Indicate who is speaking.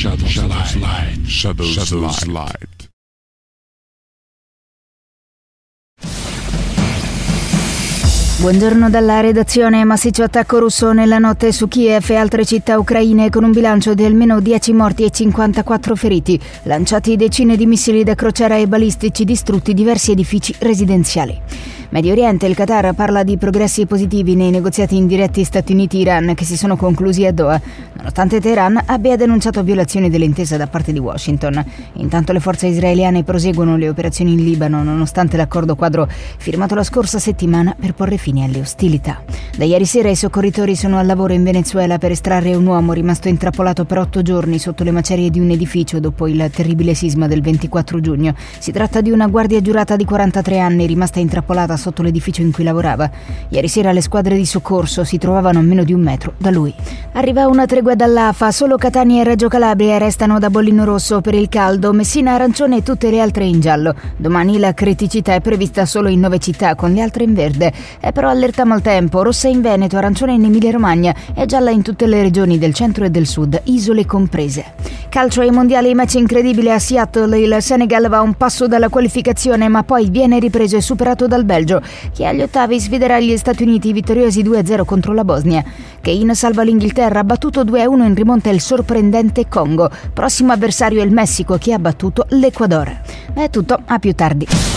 Speaker 1: Shadows Light.
Speaker 2: Buongiorno dalla redazione. Massiccio attacco russo nella notte su Kiev e altre città ucraine con un bilancio di almeno 10 morti e 54 feriti. Lanciati decine di missili da crociera e balistici, distrutti diversi edifici residenziali. Medio Oriente, il Qatar parla di progressi positivi nei negoziati indiretti Stati Uniti-Iran che si sono conclusi a Doha, nonostante Teheran abbia denunciato violazioni dell'intesa da parte di Washington. Intanto le forze israeliane proseguono le operazioni in Libano, nonostante l'accordo quadro firmato la scorsa settimana per porre fine alle ostilità. Da ieri sera i soccorritori sono al lavoro in Venezuela per estrarre un uomo rimasto intrappolato per 8 giorni sotto le macerie di un edificio dopo il terribile sisma del 24 giugno. Si tratta di una guardia giurata di 43 anni rimasta intrappolata sotto l'edificio in cui lavorava. Ieri sera le squadre di soccorso si trovavano a meno di 1 metro da lui. Arriva una tregua dall'AFA, solo Catania e Reggio Calabria restano da bollino rosso per il caldo, Messina arancione e tutte le altre in giallo. Domani la criticità è prevista solo in 9 città, con le altre in verde. È però allerta maltempo, rossa in Veneto, arancione in Emilia-Romagna e gialla in tutte le regioni del centro e del sud, isole comprese. Calcio ai mondiali, match incredibile a Seattle, il Senegal va a un passo dalla qualificazione ma poi viene ripreso e superato dal Belgio, che agli ottavi sfiderà gli Stati Uniti vittoriosi 2-0 contro la Bosnia. Kane salva l'Inghilterra, battuto 2-1 in rimonta il sorprendente Congo. Prossimo avversario è il Messico, che ha battuto l'Ecuador. È tutto, a più tardi.